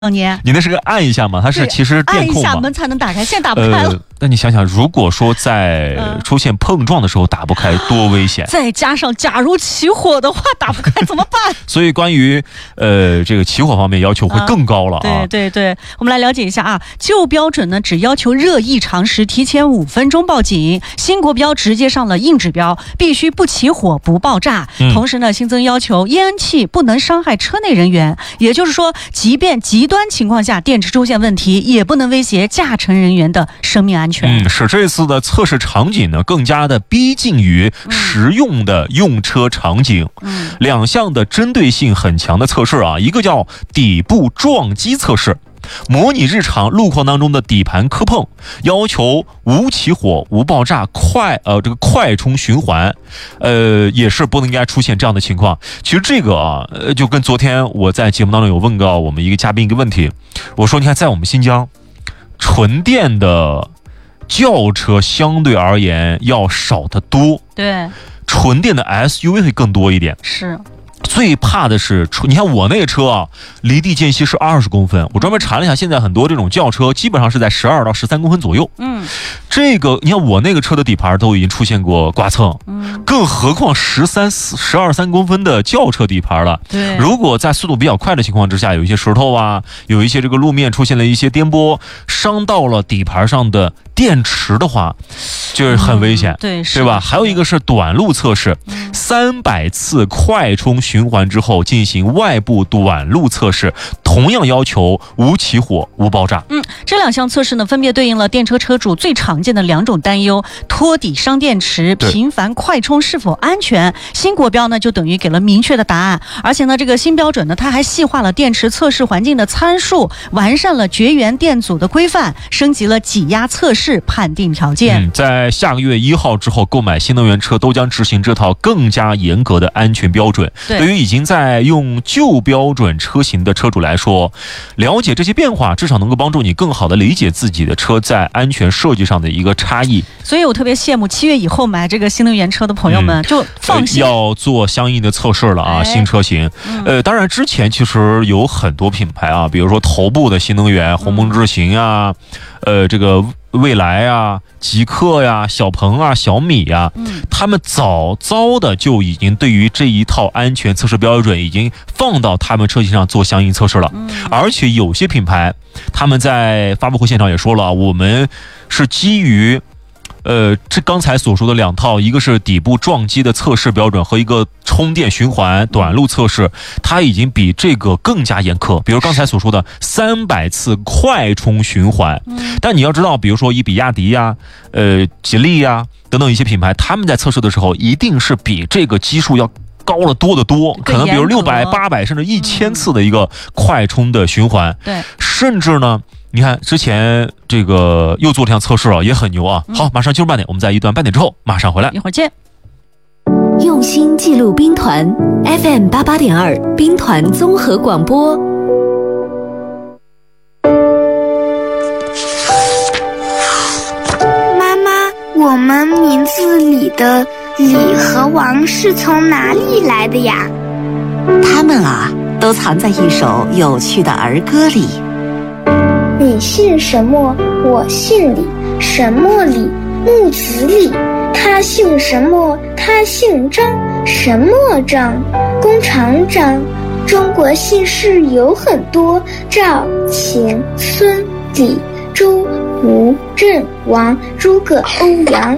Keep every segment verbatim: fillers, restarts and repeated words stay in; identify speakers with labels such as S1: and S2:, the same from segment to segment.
S1: 年
S2: 你那是个按一下吗？它是其实电控嘛，
S1: 按一下门才能打开，现在打不开了。
S2: 呃那你想想，如果说在出现碰撞的时候打不开，多危险！
S1: 再加上假如起火的话，打不开怎么办？
S2: 所以关于呃这个起火方面要求会更高了啊。
S1: 对对对，我们来了解一下啊。旧标准呢只要求热异常时提前五分钟报警，新国标直接上了硬指标，必须不起火不爆炸。嗯、同时呢，新增要求烟气不能伤害车内人员，也就是说，即便极端情况下电池出现问题，也不能威胁驾乘人员的生命安全。
S2: 嗯，使这次的测试场景呢更加的逼近于实用的用车场景。嗯，两项的针对性很强的测试啊，一个叫底部撞击测试，模拟日常路况当中的底盘磕碰，要求无起火、无爆炸、快呃这个快充循环，呃也是不能应该出现这样的情况。其实这个啊，呃就跟昨天我在节目当中有问到我们一个嘉宾一个问题，我说你看在我们新疆，纯电的轿车相对而言要少得多，
S1: 对，
S2: 纯电的 S U V 会更多一点，
S1: 是。
S2: 最怕的是，你看我那个车啊，离地间隙是二十公分。我专门查了一下，现在很多这种轿车基本上是在十二到十三公分左右。嗯，这个你看我那个车的底盘都已经出现过刮蹭，嗯，更何况十三、十二三公分的轿车底盘了。
S1: 对，
S2: 如果在速度比较快的情况之下，有一些石头啊，有一些这个路面出现了一些颠簸，伤到了底盘上的电池的话，就是很危险，嗯、
S1: 对，
S2: 对吧？还有一个是短路测试，三百、嗯、次快充循环之后进行外部短路测试，同样要求无起火、无爆炸。
S1: 嗯，这两项测试呢，分别对应了电车车主最常见的两种担忧：托底伤电池、频繁快充是否安全？新国标呢，就等于给了明确的答案。而且呢，这个新标准呢，它还细化了电池测试环境的参数，完善了绝缘电阻的规范，升级了挤压测试判定条件。
S2: 嗯，在下个月一号之后，购买新能源车都将执行这套更加严格的安全标准。
S1: 对，
S2: 对于已经在用旧标准车型的车主来说，了解这些变化，至少能够帮助你更好的理解自己的车在安全设计上的一个差异。
S1: 所以我特别羡慕七月以后买这个新能源车的朋友们，嗯、就放心、
S2: 呃、要做相应的测试了啊！哎、新车型，嗯、呃，当然之前其实有很多品牌啊，比如说头部的新能源，鸿蒙智行啊，嗯、呃，这个。蔚来啊、极客呀、小鹏啊、小米呀、嗯，他们早早的就已经对于这一套安全测试标准已经放到他们车型上做相应测试了。嗯、而且有些品牌他们在发布会现场也说了，我们是基于呃，这刚才所说的两套，一个是底部撞击的测试标准和一个充电循环短路测试，它已经比这个更加严苛。比如刚才所说的三百次快充循环，但你要知道，比如说以比亚迪呀、呃吉利呀等等一些品牌，他们在测试的时候一定是比这个基数要高了多得多，可能比如六百、八百甚至一千次的一个快充的循环。
S1: 对，
S2: 甚至呢。你看，之前这个又做这项测试啊，也很牛啊。好，马上进入半点，我们在一段半点之后马上回来，
S1: 一会儿见。
S3: 用心记录兵团 F M 八八点二兵团综合广播。
S4: 妈妈，我们名字里的李和王是从哪里来的呀？
S5: 他们啊，都藏在一首有趣的儿歌里。
S4: 你姓什么？我姓李，什么李？木子李。他姓什么？他姓张，什么张？弓长张。中国姓氏有很多，赵、秦、孙、李、周、吴、郑、王、诸葛、欧阳。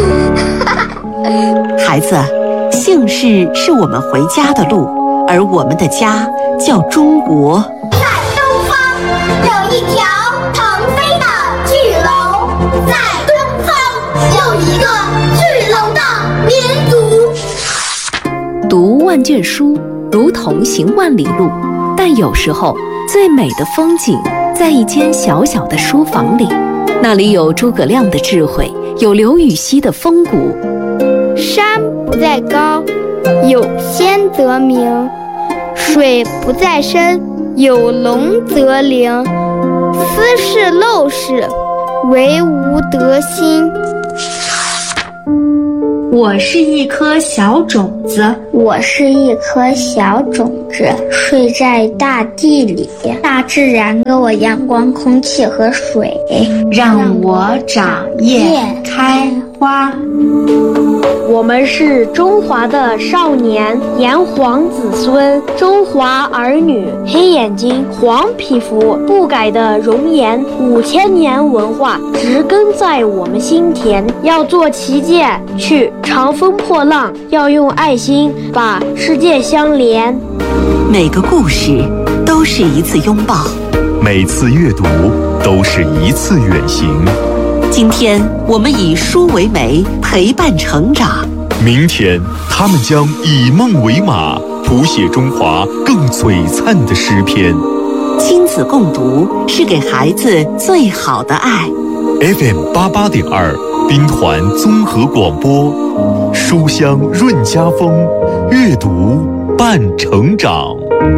S5: 孩子，姓氏是我们回家的路，而我们的家叫中国。
S6: 在东方有一条腾飞的巨龙，在东方有一个巨龙的民族。
S3: 读万卷书如同行万里路，但有时候最美的风景在一间小小的书房里，那里有诸葛亮的智慧，有刘禹锡的风骨。
S7: 山不在高，有仙则名；水不在深，有龙则灵。斯是陋室，惟吾德馨。
S8: 我是一颗小种子，
S4: 我是一颗小种子，睡在大地里。大自然给我阳光、空气和水，
S8: 让我长叶开花。
S7: 我们是中华的少年，炎黄子孙，中华儿女，黑眼睛，黄皮肤，不改的容颜，五千年文化植根在我们心田。要做旗舰，去长风破浪，要用爱心把世界相连。
S5: 每个故事都是一次拥抱，
S9: 每次阅读都是一次远行。
S5: 今天我们以书为媒，陪伴成长。
S9: 明天他们将以梦为马，谱写中华更璀璨的诗篇。
S5: 亲子共读是给孩子最好的爱。
S9: F M 八八点二，兵团综合广播，书香润家风，阅读伴成长。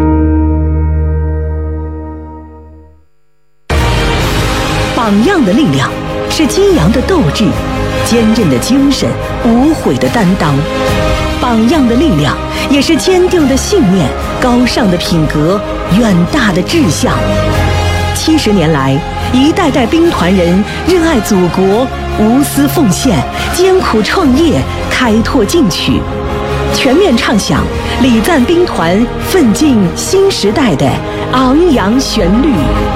S10: 榜样的力量是激扬的斗志，坚韧的精神，无悔的担当。榜样的力量也是坚定的信念，高尚的品格，远大的志向。七十年来，一代代兵团人热爱祖国，无私奉献，艰苦创业，开拓进取，全面唱响礼赞兵团奋进新时代的昂扬旋律。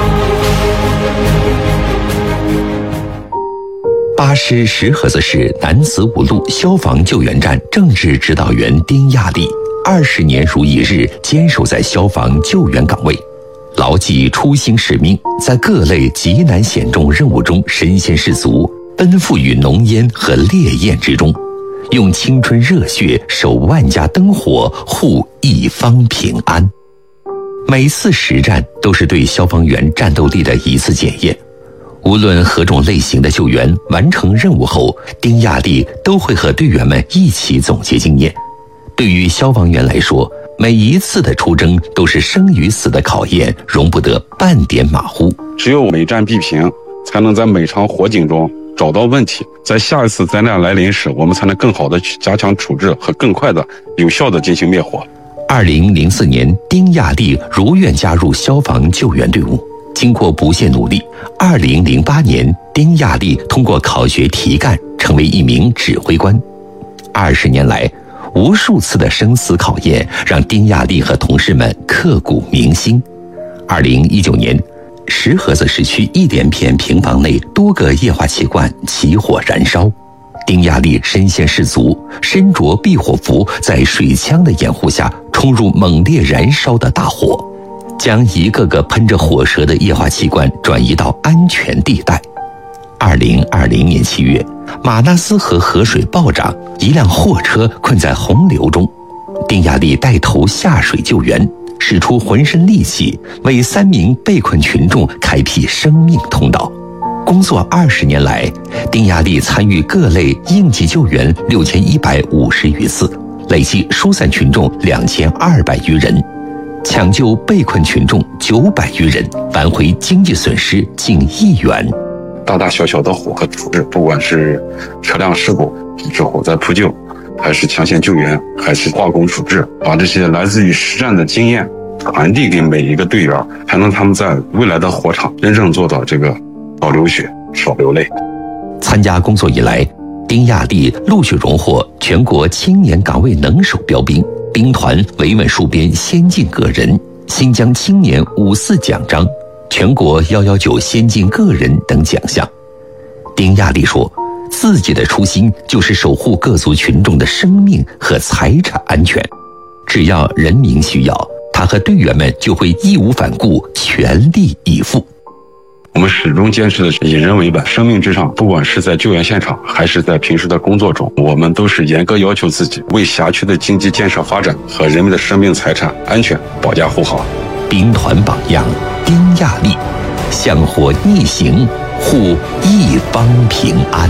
S11: 巴师石河子市南子五路消防救援站政治指导员丁亚丽，二十年如一日坚守在消防救援岗位，牢记初心使命，在各类极难险重任务中身先士卒，奔赴于浓烟和烈焰之中，用青春热血守万家灯火，护一方平安。每次实战都是对消防员战斗力的一次检验。无论何种类型的救援，完成任务后，丁亚丽都会和队员们一起总结经验。对于消防员来说，每一次的出征都是生与死的考验，容不得半点马虎。
S12: 只有每战必平，才能在每场火警中找到问题，在下一次灾难来临时，我们才能更好的去加强处置和更快的、有效的进行灭火。
S11: 二零零四年，丁亚丽如愿加入消防救援队伍。经过不懈努力，二零零八年，丁亚丽通过考学提干，成为一名指挥官。二十年来，无数次的生死考验，让丁亚丽和同事们刻骨铭心。二零一九年，石河子市区一连片平房内多个液化气罐起火燃烧，丁亚丽身先士卒，身着避火服，在水枪的掩护下冲入猛烈燃烧的大火，将一个个喷着火舌的液化气罐转移到安全地带。二零二零年七月，马纳斯河河水暴涨，一辆货车困在洪流中，丁亚丽带头下水救援，使出浑身力气，为三名被困群众开辟生命通道。工作二十年来，丁亚丽参与各类应急救援六千一百五十余次，累计疏散群众两千二百余人，抢救被困群众九百余人，挽回经济损失近亿元。
S12: 大大小小的火和处置，不管是车辆事故、是火灾扑救，还是抢险救援，还是化工处置，把这些来自于实战的经验传递给每一个队员，才能他们在未来的火场真正做到这个少流血、少流泪。
S11: 参加工作以来，丁亚丽陆续荣获全国青年岗位能手标兵、兵团维稳戍边先进个人、新疆青年五四奖章、全国一一九先进个人等奖项。丁亚丽说，自己的初心就是守护各族群众的生命和财产安全，只要人民需要，他和队员们就会义无反顾，全力以赴。
S12: 我们始终坚持的是以人为本，生命至上。不管是在救援现场，还是在平时的工作中，我们都是严格要求自己，为辖区的经济建设发展和人民的生命财产安全保驾护航。
S11: 兵团榜样丁亚丽，向火逆行，护一方平安。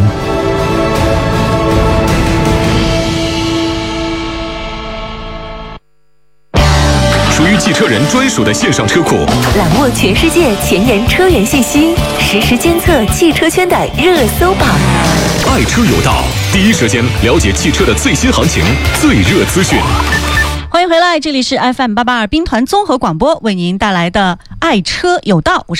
S13: 属于汽车人专属的线上车库，
S3: 揽握全世界前沿车源信息，实时监测汽车圈的热搜榜。
S13: 爱车有道，第一时间了解汽车的最新行情、最热资讯。
S1: 欢迎回来，这里是 F M 八八二兵团综合广播为您带来的爱车有道。我是